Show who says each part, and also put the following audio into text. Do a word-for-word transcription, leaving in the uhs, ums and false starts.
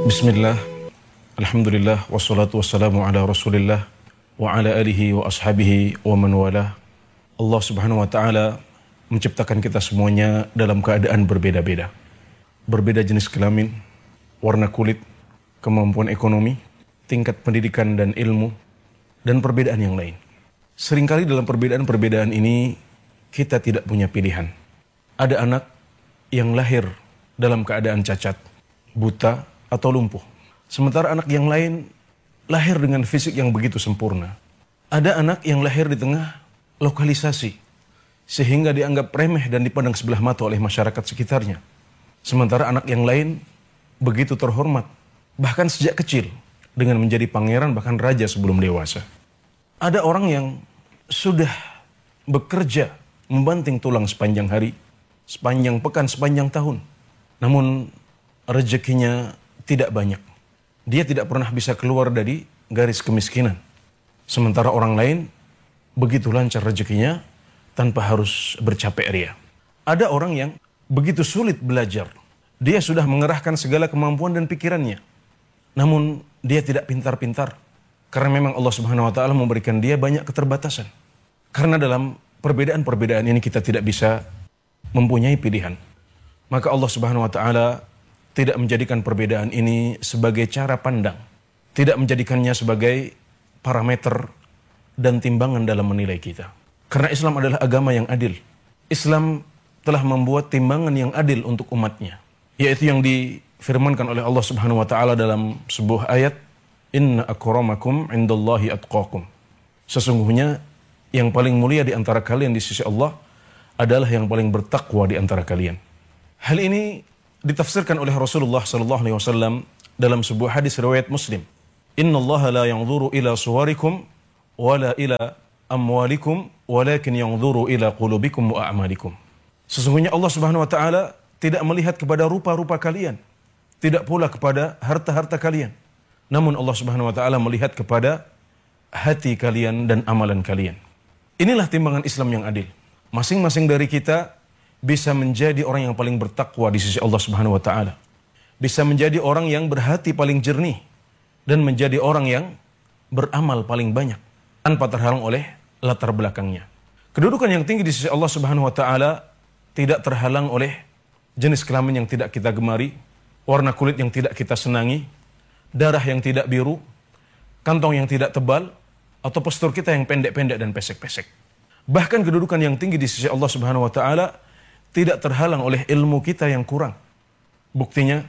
Speaker 1: Bismillah, alhamdulillah, wassalatu wassalamu ala rasulillah, wa ala alihi wa ashabihi wa man walah. Allah subhanahu wa ta'ala menciptakan kita semuanya dalam keadaan berbeda-beda. Berbeda jenis kelamin, warna kulit, kemampuan ekonomi, tingkat pendidikan dan ilmu, dan perbedaan yang lain. Seringkali dalam perbedaan-perbedaan ini, kita tidak punya pilihan. Ada anak yang lahir dalam keadaan cacat, buta, atau lumpuh. Sementara anak yang lain lahir dengan fisik yang begitu sempurna. Ada anak yang lahir di tengah lokalisasi, sehingga dianggap remeh dan dipandang sebelah mata oleh masyarakat sekitarnya. Sementara anak yang lain begitu terhormat, bahkan sejak kecil, dengan menjadi pangeran bahkan raja sebelum dewasa. Ada orang yang sudah bekerja membanting tulang sepanjang hari, sepanjang pekan, sepanjang tahun. Namun rezekinya tidak banyak. Dia tidak pernah bisa keluar dari garis kemiskinan. Sementara orang lain begitu lancar rezekinya tanpa harus bercapek ria. Ada orang yang begitu sulit belajar. Dia sudah mengerahkan segala kemampuan dan pikirannya. Namun dia tidak pintar-pintar. Karena memang Allah Subhanahu wa taala memberikan dia banyak keterbatasan. Karena dalam perbedaan-perbedaan ini kita tidak bisa mempunyai pilihan. Maka Allah Subhanahu wa taala tidak menjadikan perbedaan ini sebagai cara pandang. Tidak menjadikannya sebagai parameter dan timbangan dalam menilai kita. Karena Islam adalah agama yang adil. Islam telah membuat timbangan yang adil untuk umatnya. Yaitu yang difirmankan oleh Allah Subhanahu wa taala dalam sebuah ayat, Inna akramakum indallahi atqakum. Sesungguhnya yang paling mulia di antara kalian di sisi Allah adalah yang paling bertakwa di antara kalian. Hal ini ditafsirkan oleh Rasulullah sallallahu alaihi wasallam dalam sebuah hadis riwayat Muslim. Innallaha la yanzuru ila suwarikum wala ila amwalikum walakin yanzuru ila qulubikum wa a'malikum. Sesungguhnya Allah Subhanahu wa taala tidak melihat kepada rupa-rupa kalian, tidak pula kepada harta-harta kalian. Namun Allah Subhanahu wa taala melihat kepada hati kalian dan amalan kalian. Inilah timbangan Islam yang adil. Masing-masing dari kita bisa menjadi orang yang paling bertakwa di sisi Allah Subhanahu wa taala. Bisa menjadi orang yang berhati paling jernih dan menjadi orang yang beramal paling banyak tanpa terhalang oleh latar belakangnya. Kedudukan yang tinggi di sisi Allah Subhanahu wa taala tidak terhalang oleh jenis kelamin yang tidak kita gemari, warna kulit yang tidak kita senangi, darah yang tidak biru, kantong yang tidak tebal, atau postur kita yang pendek-pendek dan pesek-pesek. Bahkan kedudukan yang tinggi di sisi Allah Subhanahu wa taala tidak terhalang oleh ilmu kita yang kurang. Buktinya,